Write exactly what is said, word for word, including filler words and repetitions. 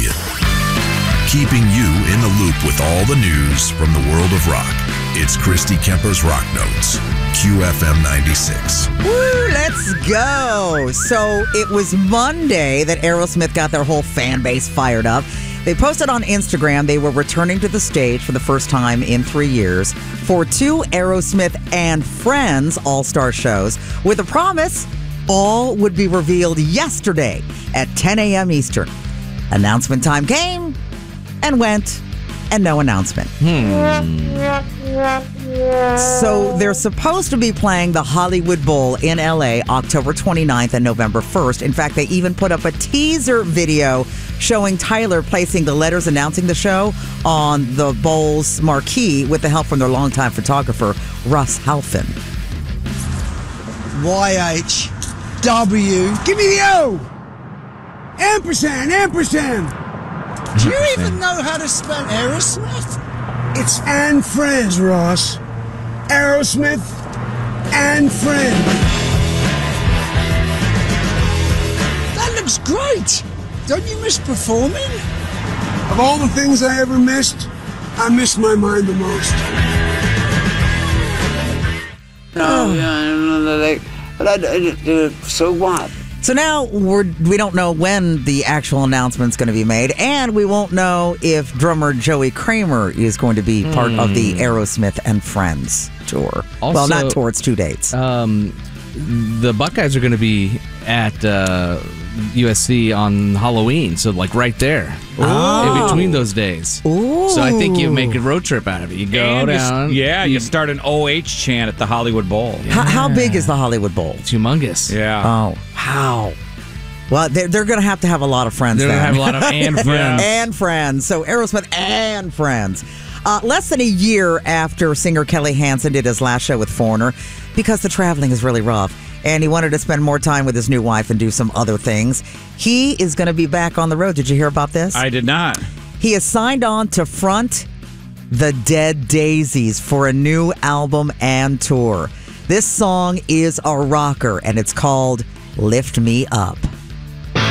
million. Keeping you in the loop with all the news from the world of rock. It's Christy Kemper's Rock Notes, Q F M ninety-six. Woo, let's go. So it was Monday that Aerosmith got their whole fan base fired up. They posted on Instagram they were returning to the stage for the first time in three years for two Aerosmith and Friends all-star shows with a promise all would be revealed yesterday at ten a.m. Eastern. Announcement time came and went, and no announcement. Hmm. So they're supposed to be playing the Hollywood Bowl in L A October twenty-ninth and November first. In fact, they even put up a teaser video showing Tyler placing the letters announcing the show on the Bowl's marquee with the help from their longtime photographer, Russ Halfin. Y H W. Give me the O! Ampersand, ampersand! Do you even know how to spell Aerosmith? It's and Friends, Ross. Aerosmith and Friends. That looks great. Don't you miss performing? Of all the things I ever missed, I miss my mind the most. No, yeah, I don't know, like, but I, I, I, so what? So now we're, we don't know when the actual announcement's going to be made, and we won't know if drummer Joey Kramer is going to be part mm. of the Aerosmith and Friends tour. Also, well, not tour, it's two dates. Um, the Buckeyes are going to be at uh, U S C on Halloween, so like right there. Oh. In between those days. Ooh. So I think you make a road trip out of it. You go and down. You, yeah, you, you start an O H chant at the Hollywood Bowl. Yeah. How, how big is the Hollywood Bowl? It's humongous. Yeah. Oh, how? Well, they're, they're going to have to have a lot of friends. They're going to have a lot of and friends. And friends. So Aerosmith and Friends. Uh, less than a year after singer Kelly Hansen did his last show with Foreigner, because the traveling is really rough, and he wanted to spend more time with his new wife and do some other things, he is going to be back on the road. Did you hear about this? I did not. He has signed on to front the Dead Daisies for a new album and tour. This song is a rocker, and it's called Lift Me Up.